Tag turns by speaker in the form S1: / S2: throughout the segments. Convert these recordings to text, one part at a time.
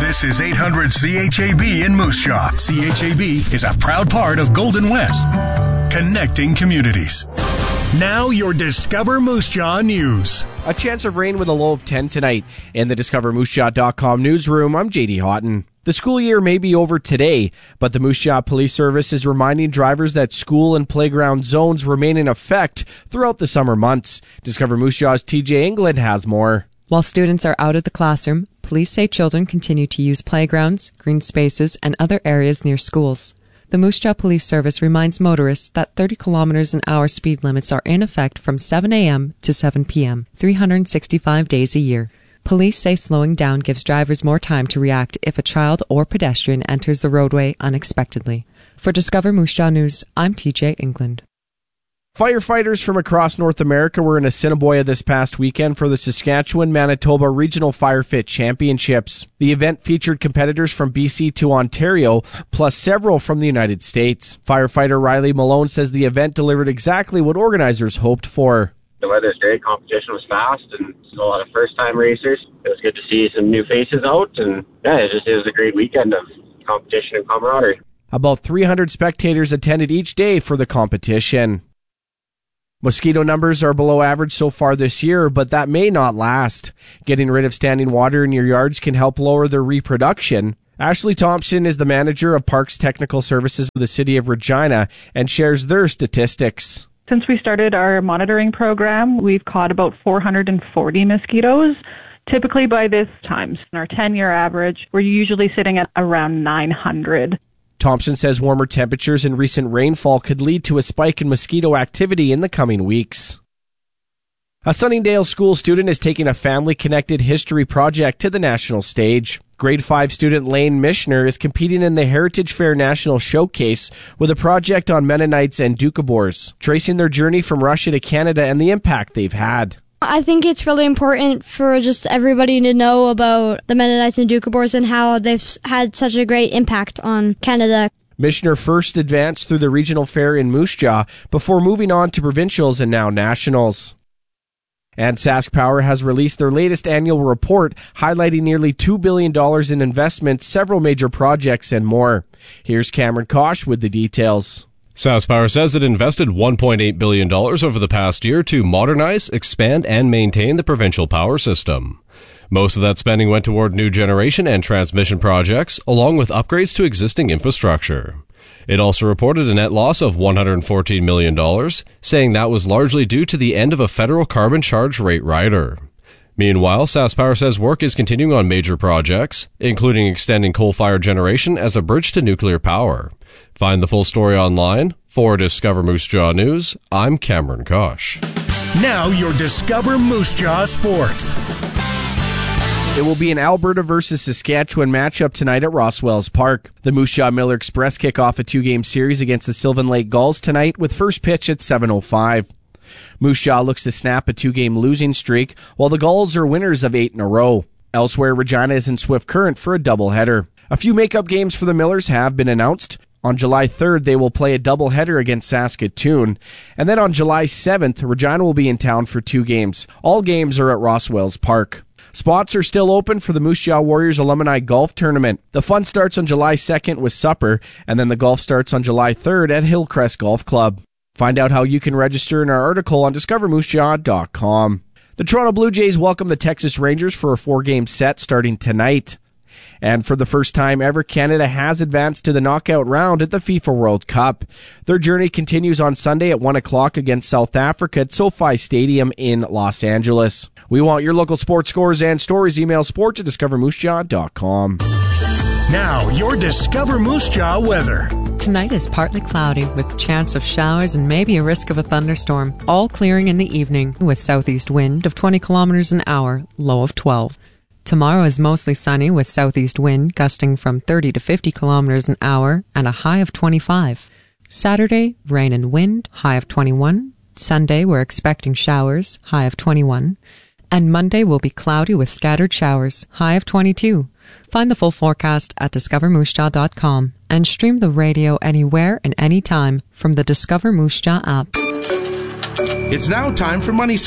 S1: This is 800 CHAB in Moose Jaw. CHAB is a proud part of Golden West, connecting communities. Now your Discover Moose Jaw news.
S2: A chance of rain with a low of 10 tonight. In the DiscoverMooseJaw.com newsroom, I'm JD Houghton. The school year may be over today, but the Moose Jaw Police Service is reminding drivers that school and playground zones remain in effect throughout the summer months. Discover Moose Jaw's TJ England has more.
S3: While students are out of the classroom, police say children continue to use playgrounds, green spaces, and other areas near schools. The Moose Jaw Police Service reminds motorists that 30 kilometers an hour speed limits are in effect from 7 a.m. to 7 p.m., 365 days a year. Police say slowing down gives drivers more time to react if a child or pedestrian enters the roadway unexpectedly. For Discover Moose Jaw News, I'm TJ England.
S2: Firefighters from across North America were in Assiniboia this past weekend for the Saskatchewan-Manitoba Regional Fire Fit Championships. The event featured competitors from BC to Ontario, plus several from the United States. Firefighter Riley Malone says the event delivered exactly what organizers hoped for.
S4: The weather's great, competition was fast, and a lot of first-time racers. It was good to see some new faces out, and it was a great weekend of competition and camaraderie.
S2: About 300 spectators attended each day for the competition. Mosquito numbers are below average so far this year, but that may not last. Getting rid of standing water in your yards can help lower their reproduction. Ashley Thompson is the manager of Parks Technical Services for the City of Regina and shares their statistics.
S5: Since we started our monitoring program, we've caught about 440 mosquitoes. Typically by this time, in our 10-year average, we're usually sitting at around 900.
S2: Thompson says warmer temperatures and recent rainfall could lead to a spike in mosquito activity in the coming weeks. A Sunningdale school student is taking a family-connected history project to the national stage. Grade 5 student Lane Mishner is competing in the Heritage Fair National Showcase with a project on Mennonites and Doukhobors, tracing their journey from Russia to Canada and the impact they've had.
S6: I think it's really important for just everybody to know about the Mennonites and Doukhobors and how they've had such a great impact on Canada.
S2: Mishner first advanced through the regional fair in Moose Jaw before moving on to provincials and now nationals. And Sask Power has released their latest annual report highlighting nearly $2 billion in investments, several major projects, and more. Here's Cameron Kosh with the details.
S7: SaskPower says it invested $1.8 billion over the past year to modernize, expand, and maintain the provincial power system. Most of that spending went toward new generation and transmission projects, along with upgrades to existing infrastructure. It also reported a net loss of $114 million, saying that was largely due to the end of a federal carbon charge rate rider. Meanwhile, SaskPower says work is continuing on major projects, including extending coal-fired generation as a bridge to nuclear power. Find the full story online. For Discover Moose Jaw News, I'm Cameron Kosh.
S1: Now your Discover Moose Jaw Sports.
S2: It will be an Alberta versus Saskatchewan matchup tonight at Roswells Park. The Moose Jaw Miller Express kick off a 2-game series against the Sylvan Lake Gulls tonight with first pitch at 7:05. Moose Jaw looks to snap a 2-game losing streak, while the Gulls are winners of 8 in a row. Elsewhere, Regina is in swift current for a doubleheader. A few makeup games for the Millers have been announced. On July 3rd, they will play a doubleheader against Saskatoon. And then on July 7th, Regina will be in town for 2 games. All games are at Roswells Park. Spots are still open for the Moose Jaw Warriors Alumni Golf Tournament. The fun starts on July 2nd with supper, and then the golf starts on July 3rd at Hillcrest Golf Club. Find out how you can register in our article on DiscoverMooseJaw.com. The Toronto Blue Jays welcome the Texas Rangers for a 4-game set starting tonight. And for the first time ever, Canada has advanced to the knockout round at the FIFA World Cup. Their journey continues on Sunday at 1 o'clock against South Africa at SoFi Stadium in Los Angeles. We want your local sports scores and stories. Email sport@discovermoosejaw.com.
S1: Now, your Discover Moose Jaw weather.
S3: Tonight is partly cloudy with chance of showers and maybe a risk of a thunderstorm, all clearing in the evening with southeast wind of 20 kilometers an hour, low of 12. Tomorrow is mostly sunny with southeast wind gusting from 30 to 50 kilometers an hour and a high of 25. Saturday, rain and wind, high of 21. Sunday, we're expecting showers, high of 21. And Monday will be cloudy with scattered showers, high of 22. Find the full forecast at discovermoosejaw.com and stream the radio anywhere and anytime from the Discover Moose Jaw app.
S8: It's now time for Money Scope.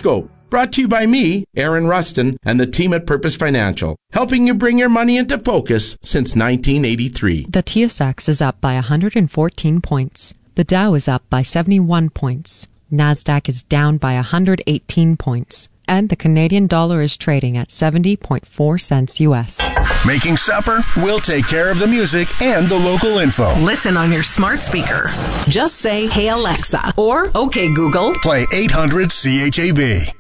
S8: Brought to you by me, Aaron Rustin, and the team at Purpose Financial, helping you bring your money into focus since 1983.
S3: The TSX is up by 114 points. The Dow is up by 71 points. NASDAQ is down by 118 points. And the Canadian dollar is trading at 70.4 cents U.S.
S1: Making supper? We'll take care of the music and the local info.
S9: Listen on your smart speaker. Just say, "Hey Alexa," or "Okay Google."
S1: Play 800 CHAB.